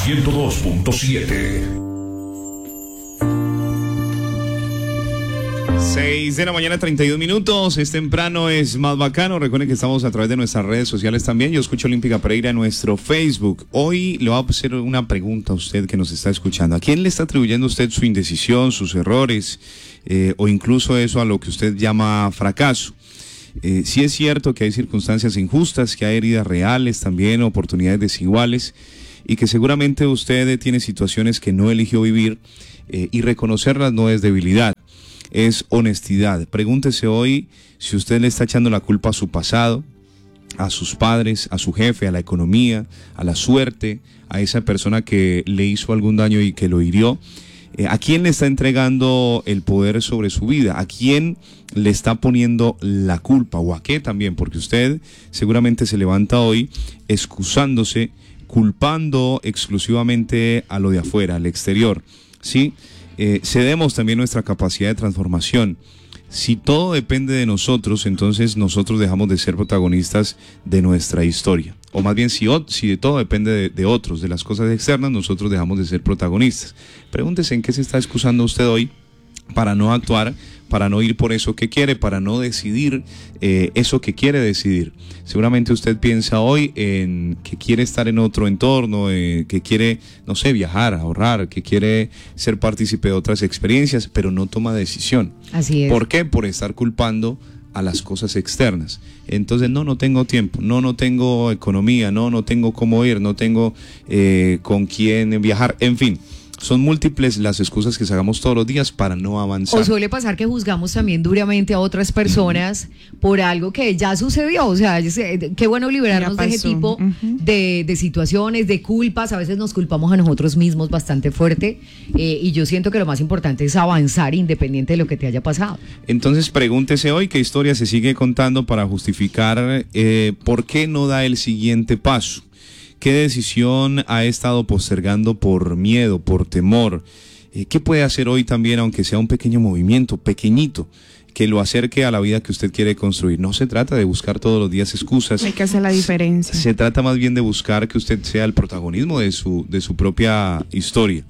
102.7. 6 de la mañana, 32 minutos. Es temprano, es más bacano. Recuerden que estamos a través de nuestras redes sociales también. Yo escucho Olímpica Pereira en nuestro Facebook. Hoy le voy a hacer una pregunta a usted que nos está escuchando. ¿A quién le está atribuyendo usted su indecisión, sus errores, o incluso eso a lo que usted llama fracaso? Sí es cierto que hay circunstancias injustas, que hay heridas reales también, oportunidades desiguales, y que seguramente usted tiene situaciones que no eligió vivir, y reconocerlas no es debilidad. Es honestidad. Pregúntese hoy si usted le está echando la culpa a su pasado, a sus padres, a su jefe, a la economía, a la suerte, a esa persona que le hizo algún daño y que lo hirió. ¿A quién le está entregando el poder sobre su vida? ¿A quién le está poniendo la culpa? ¿O a qué también? Porque usted seguramente se levanta hoy excusándose, culpando exclusivamente a lo de afuera, al exterior, ¿sí? Cedemos también nuestra capacidad de transformación. Si todo depende de nosotros, entonces nosotros dejamos de ser protagonistas de nuestra historia. O más bien, si de todo depende de otros, de las cosas externas, nosotros dejamos de ser protagonistas. Pregúntese en qué se está excusando usted hoy para no actuar, para no ir por eso que quiere, para no decidir eso que quiere decidir. Seguramente usted piensa hoy en que quiere estar en otro entorno, que quiere, no sé, viajar, ahorrar, que quiere ser partícipe de otras experiencias, pero no toma decisión. Así es. ¿Por qué? Por estar culpando a las cosas externas. Entonces, no tengo tiempo, no tengo economía, no tengo cómo ir, no tengo con quién viajar, en fin. Son múltiples las excusas que sacamos todos los días para no avanzar. O suele pasar que juzgamos también duramente a otras personas por algo que ya sucedió. O sea, qué bueno liberarnos de ese tipo de situaciones, de culpas. A veces nos culpamos a nosotros mismos bastante fuerte. Y yo siento que lo más importante es avanzar independiente de lo que te haya pasado. Entonces pregúntese hoy qué historia se sigue contando para justificar por qué no da el siguiente paso. ¿Qué decisión ha estado postergando por miedo, por temor? ¿Qué puede hacer hoy también, aunque sea un pequeño movimiento, pequeñito, que lo acerque a la vida que usted quiere construir? No se trata de buscar todos los días excusas. Hay que hacer la diferencia. Se trata más bien de buscar que usted sea el protagonismo de su propia historia.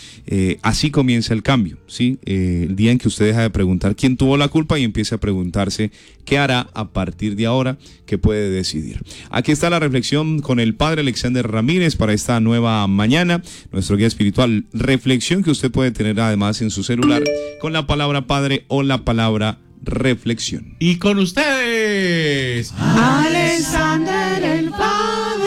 Así comienza el cambio, ¿sí? El día en que usted deja de preguntar quién tuvo la culpa y empieza a preguntarse qué hará a partir de ahora, qué puede decidir. Aquí está la reflexión con el padre Alexander Ramírez para esta nueva mañana, nuestro guía espiritual. Reflexión que usted puede tener además en su celular con la palabra padre o la palabra reflexión. Y con ustedes, Alexander el Padre.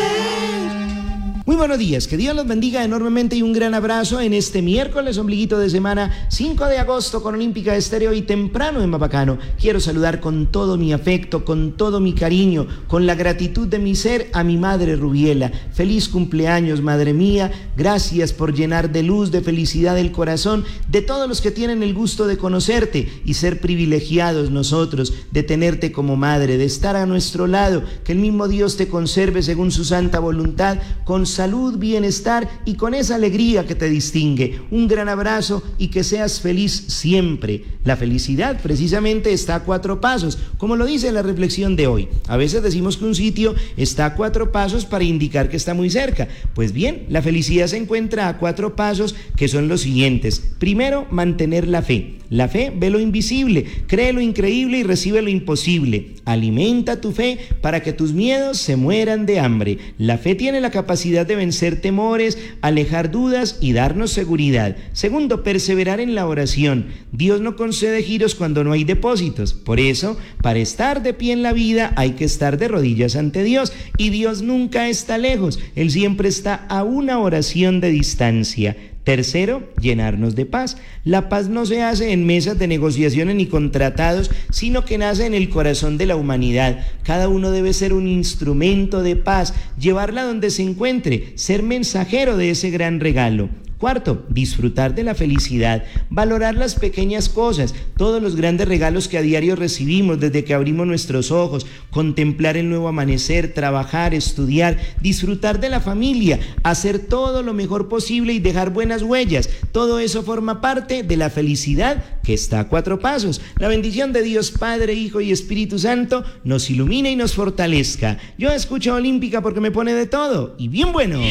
Muy buenos días, que Dios los bendiga enormemente y un gran abrazo en este miércoles, ombliguito de semana, 5 de agosto con Olímpica Estéreo y temprano en Mapacano. Quiero saludar con todo mi afecto, con todo mi cariño, con la gratitud de mi ser a mi madre Rubiela. Feliz cumpleaños, madre mía, gracias por llenar de luz, de felicidad el corazón de todos los que tienen el gusto de conocerte y ser privilegiados nosotros de tenerte como madre, de estar a nuestro lado, que el mismo Dios te conserve según su santa voluntad, con salud, bienestar y con esa alegría que te distingue. Un gran abrazo y que seas feliz siempre. La felicidad precisamente está a 4 pasos, como lo dice la reflexión de hoy. A veces decimos que un sitio está a 4 pasos para indicar que está muy cerca. Pues bien, la felicidad se encuentra a 4 pasos que son los siguientes. Primero, mantener la fe. La fe ve lo invisible, cree lo increíble y recibe lo imposible. Alimenta tu fe para que tus miedos se mueran de hambre. La fe tiene la capacidad de vencer temores, alejar dudas y darnos seguridad. Segundo, perseverar en la oración. Dios no concede giros cuando no hay depósitos. Por eso, para estar de pie en la vida hay que estar de rodillas ante Dios. Y Dios nunca está lejos. Él siempre está a una oración de distancia. Tercero, llenarnos de paz. La paz no se hace en mesas de negociaciones ni con tratados, sino que nace en el corazón de la humanidad. Cada uno debe ser un instrumento de paz, llevarla donde se encuentre, ser mensajero de ese gran regalo. Cuarto, disfrutar de la felicidad, valorar las pequeñas cosas, todos los grandes regalos que a diario recibimos desde que abrimos nuestros ojos, contemplar el nuevo amanecer, trabajar, estudiar, disfrutar de la familia, hacer todo lo mejor posible y dejar buenas huellas. Todo eso forma parte de la felicidad que está a 4 pasos. La bendición de Dios Padre, Hijo y Espíritu Santo nos ilumine y nos fortalezca. Yo escucho Olímpica porque me pone de todo y bien bueno.